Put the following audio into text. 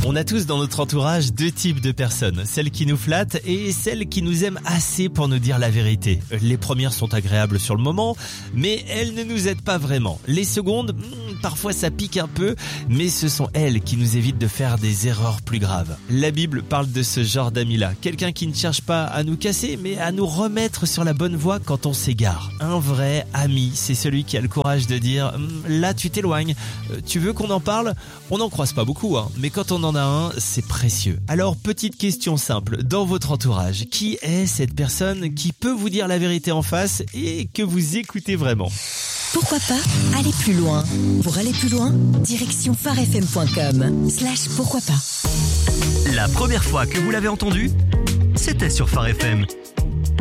On a tous dans notre entourage deux types de personnes, celles qui nous flattent et celles qui nous aiment assez pour nous dire la vérité. Les premières sont agréables sur le moment, mais elles ne nous aident pas vraiment. Les secondes, parfois ça pique un peu, mais ce sont elles qui nous évitent de faire des erreurs plus graves. La Bible parle de ce genre d'ami-là, quelqu'un qui ne cherche pas à nous casser, mais à nous remettre sur la bonne voie quand on s'égare. Un vrai ami, c'est celui qui a le courage de dire « là tu t'éloignes, tu veux qu'on en parle ?» On n'en croise pas beaucoup, mais quand on en a un, c'est précieux. Alors, petite question simple, dans votre entourage, qui est cette personne qui peut vous dire la vérité en face et que vous écoutez vraiment ? Pourquoi pas aller plus loin. Pour aller plus loin, direction pharefm.com/pourquoi pas. La première fois que vous l'avez entendu, c'était sur Phare FM.